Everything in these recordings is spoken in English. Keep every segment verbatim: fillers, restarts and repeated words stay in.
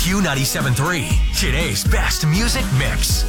Q ninety-seven point three, today's best music mix.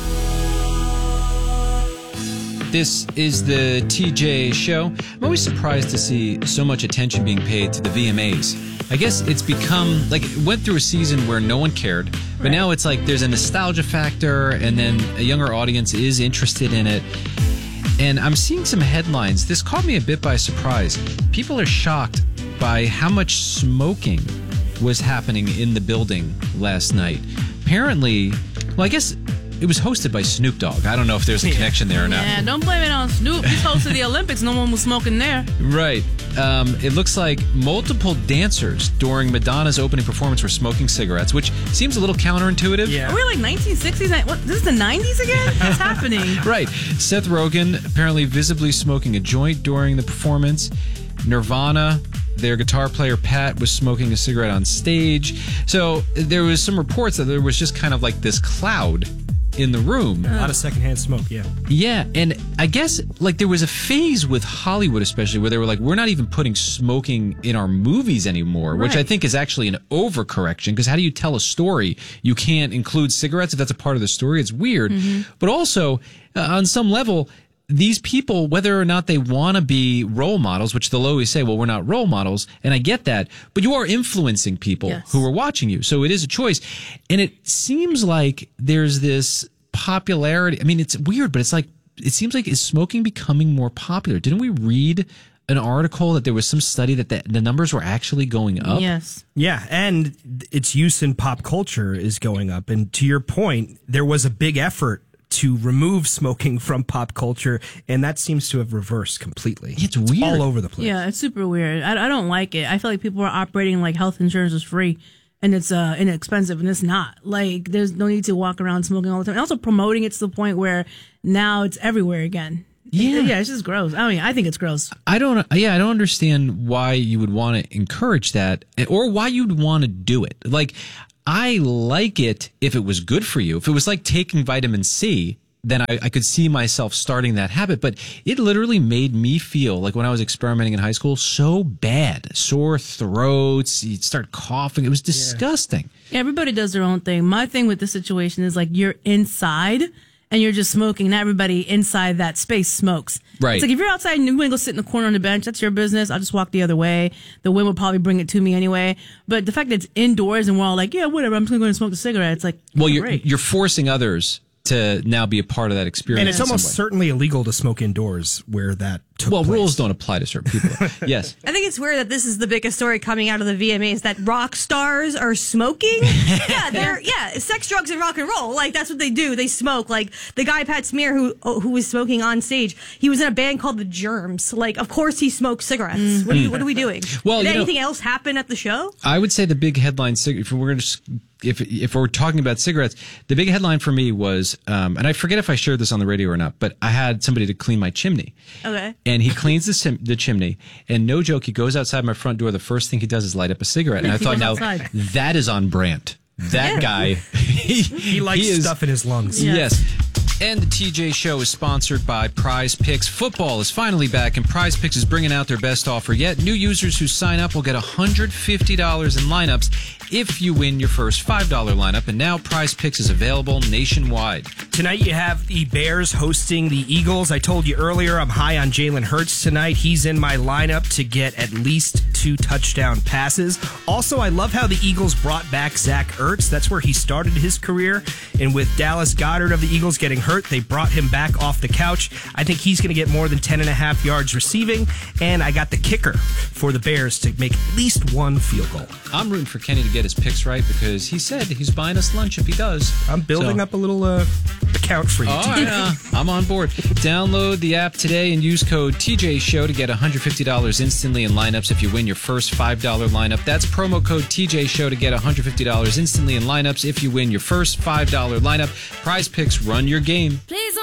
This is the T J Show. I'm always surprised to see so much attention being paid to the V M As. I guess it's become, like, it went through a season where no one cared, but right. now it's like there's a nostalgia factor, and then a younger audience is interested in it. And I'm seeing some headlines. This caught me a bit by surprise. People are shocked by how much smoking was happening in the building last night. Apparently, well, I guess it was hosted by Snoop Dogg. I don't know if there's a connection there or not. Yeah, don't blame it on Snoop. He's hosted the Olympics. No one was smoking there. Right. Um, it looks like multiple dancers during Madonna's opening performance were smoking cigarettes, which seems a little counterintuitive. Yeah. Are we like nineteen sixties? What, this is the nineties again? What's happening? Right. Seth Rogen apparently visibly smoking a joint during the performance. Nirvana, their guitar player Pat, was smoking a cigarette on stage. So there was some reports that there was just kind of like this cloud in the room. A lot of secondhand smoke, yeah. Yeah, and I guess like there was a phase with Hollywood especially where they were like, we're not even putting smoking in our movies anymore, right. which I think is actually an overcorrection, because how do you tell a story? You can't include cigarettes if that's a part of the story. It's weird. Mm-hmm. But also, uh, on some level, these people, whether or not they want to be role models, which they'll always say, well, we're not role models, and I get that, but you are influencing people yes. who are watching you, so it is a choice. And it seems like there's this popularity. I mean, it's weird, but it's like, it seems like, is smoking becoming more popular? Didn't we read an article that there was some study that the, the numbers were actually going up? Yes. Yeah, and its use in pop culture is going up. And to your point, there was a big effort to remove smoking from pop culture, and that seems to have reversed completely. It's weird. It's all over the place. Yeah, it's super weird. I, I don't like it. I feel like people are operating like health insurance is free and it's uh, inexpensive, and it's not. Like, there's no need to walk around smoking all the time. And also promoting it to the point where now it's everywhere again. Yeah. Yeah, it's just gross. I mean, I think it's gross. I don't, yeah, I don't understand why you would want to encourage that, or why you'd want to do it. Like, I like it if it was good for you. If it was like taking vitamin C, then I, I could see myself starting that habit. But it literally made me feel like when I was experimenting in high school, so bad. Sore throats, you'd start coughing. It was disgusting. Yeah, everybody does their own thing. My thing with this situation is like you're inside and you're just smoking. Not everybody inside that space smokes. Right. It's like if you're outside and you want to go sit in the corner on the bench, that's your business. I'll just walk the other way. The wind will probably bring it to me anyway. But the fact that it's indoors and we're all like, yeah, whatever, I'm just going to go and smoke a cigarette. It's like, well, oh, you're great. you're forcing others to now be a part of that experience. And it's almost certainly illegal to smoke indoors where that took well, place. rules don't apply to certain people. Yes. I think it's weird that this is the biggest story coming out of the V M As, that rock stars are smoking. yeah, they're yeah, sex, drugs, and rock and roll. Like, that's what they do. They smoke. Like, the guy, Pat Smear, who who was smoking on stage, he was in a band called The Germs. Like, of course he smokes cigarettes. Mm-hmm. What, are you, what are we doing? Well, Did you anything know, else happen at the show? I would say the big headline, if we're going to If if we're talking about cigarettes, the big headline for me was, um, and I forget if I shared this on the radio or not, but I had somebody to clean my chimney. Okay. And he cleans the, sim- the chimney, and no joke, he goes outside my front door. The first thing he does is light up a cigarette. And I thought, now, outside. that is on brand. That Yeah. guy, he, He likes he is, stuff in his lungs. Yeah. Yes. And the T J Show is sponsored by Prize Picks. Football is finally back, and Prize Picks is bringing out their best offer yet. New users who sign up will get one hundred fifty dollars in lineups if you win your first five dollars lineup. And now Prize Picks is available nationwide. Tonight you have the Bears hosting the Eagles. I told you earlier I'm high on Jalen Hurts tonight. He's in my lineup to get at least two touchdown passes. Also, I love how the Eagles brought back Zach Ertz. That's where he started his career. And with Dallas Goedert of the Eagles getting hurt, they brought him back off the couch. I think he's going to get more than ten and a half yards receiving. And I got the kicker for the Bears to make at least one field goal. I'm rooting for Kenny to get his picks right because he said he's buying us lunch if he does. I'm building So- up a little uh, account for you. Oh, yeah. I'm on board. Download the app today and use code T J Show to get one hundred fifty dollars instantly in lineups if you win your first five dollars lineup. That's promo code T J Show to get one hundred fifty dollars instantly in lineups if you win your first five dollars lineup. Prize Picks, run your game. Please